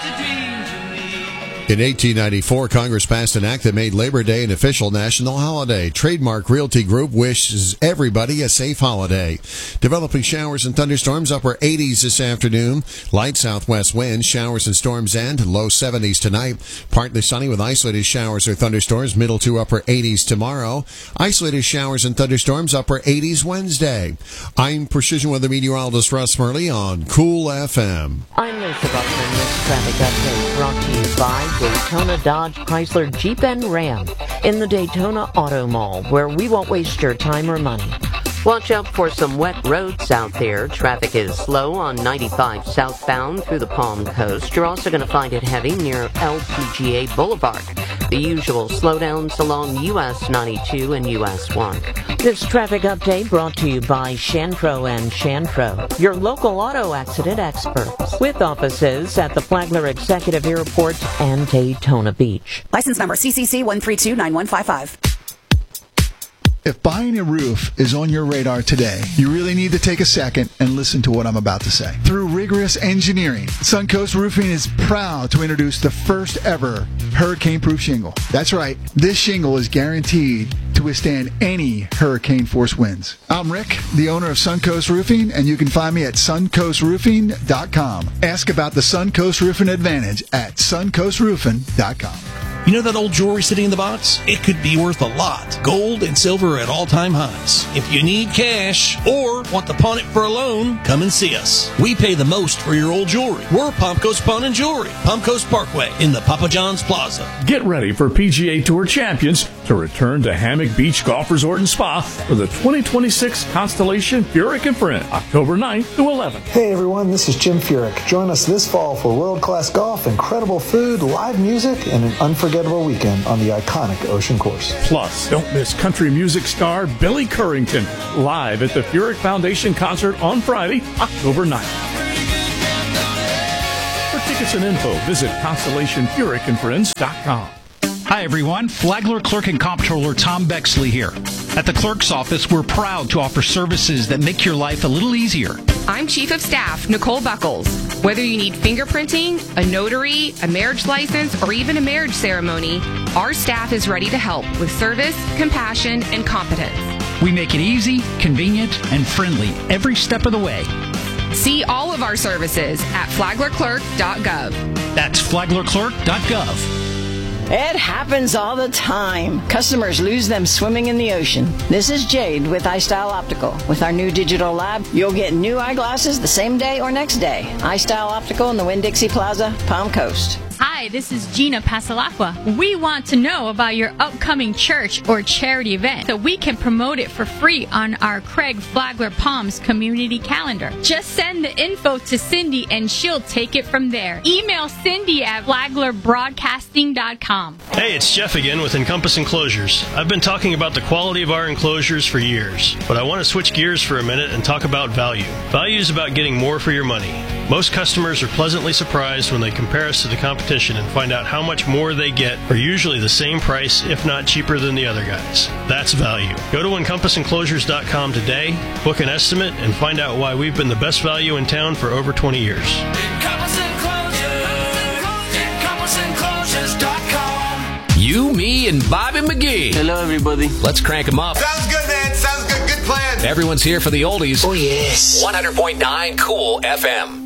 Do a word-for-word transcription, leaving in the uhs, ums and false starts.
In eighteen ninety-four, Congress passed an act that made Labor Day an official national holiday. Trademark Realty Group wishes everybody a safe holiday. Developing showers and thunderstorms, upper eighties this afternoon. Light southwest winds, showers and storms, and low seventies tonight. Partly sunny with isolated showers or thunderstorms, middle to upper eighties tomorrow. Isolated showers and thunderstorms, upper eighties Wednesday. I'm Precision Weather Meteorologist Russ Murley on Cool F M. I'm Lisa Buckman. This traffic update brought to you by Daytona Dodge Chrysler Jeep and Ram in the Daytona Auto Mall, where we won't waste your time or money. Watch out for some wet roads out there. Traffic is slow on ninety-five southbound through the Palm Coast. You're also going to find it heavy near L P G A Boulevard. The usual slowdowns along U S ninety-two and U S one. This traffic update brought to you by Shantro and Shantro, your local auto accident experts, with offices at the Flagler Executive Airport and Daytona Beach. License number C C C one three two nine one five five. If buying a roof is on your radar today, you really need to take a second and listen to what I'm about to say. Through rigorous engineering, Suncoast Roofing is proud to introduce the first ever hurricane-proof shingle. That's right, this shingle is guaranteed to withstand any hurricane-force winds. I'm Rick, the owner of Suncoast Roofing, and you can find me at suncoast roofing dot com. Ask about the Suncoast Roofing Advantage at suncoast roofing dot com. You know that old jewelry sitting in the box? It could be worth a lot. Gold and silver at all-time highs. If you need cash or want to pawn it for a loan, come and see us. We pay the most for your old jewelry. We're Palm Coast Pawn and Jewelry, Palm Coast Parkway in the Papa John's Plaza. Get ready for P G A Tour champions to return to Hammock Beach Golf Resort and Spa for the twenty twenty-six Constellation Furyk and Friend, October ninth to eleventh. Hey everyone, this is Jim Furyk. Join us this fall for world-class golf, incredible food, live music, and an unforgettable weekend on the iconic Ocean Course. Plus, don't miss country music star Billy Currington live at the Furyk Foundation concert on Friday, October ninth. For tickets and info, visit constellation furyk and friends dot com. Hi everyone, Flagler Clerk and Comptroller Tom Bexley here. At the clerk's office, we're proud to offer services that make your life a little easier. I'm Chief of Staff Nicole Buckles. Whether you need fingerprinting, a notary, a marriage license, or even a marriage ceremony, our staff is ready to help with service, compassion, and competence. We make it easy, convenient, and friendly every step of the way. See all of our services at flagler clerk dot gov. That's flagler clerk dot gov. It happens all the time. Customers lose them swimming in the ocean. This is Jade with iStyle Optical. With our new digital lab, you'll get new eyeglasses the same day or next day. iStyle Optical in the Winn-Dixie Plaza, Palm Coast. Hi, this is Gina Pasalacqua. We want to know about your upcoming church or charity event so we can promote it for free on our Craig Flagler Palms community calendar. Just send the info to Cindy and she'll take it from there. Email Cindy at flagler broadcasting dot com. Hey, it's Jeff again with Encompass Enclosures. I've been talking about the quality of our enclosures for years, but I want to switch gears for a minute and talk about value. Value is about getting more for your money. Most customers are pleasantly surprised when they compare us to the competition and find out how much more they get for usually the same price, if not cheaper than the other guys. That's value. Go to encompass enclosures dot com today, book an estimate, and find out why we've been the best value in town for over twenty years. Encompass Enclosures, encompass enclosures dot com. You, me, and Bobby McGee. Hello, everybody. Let's crank them up. Sounds good, man. Sounds good. Good plan. Everyone's here for the oldies. Oh, yes. one hundred point nine Cool F M.